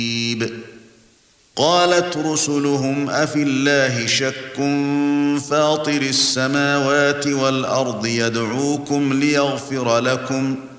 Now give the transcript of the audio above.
قالت رسلهم أفي الله شك فاطر السماوات والأرض يدعوكم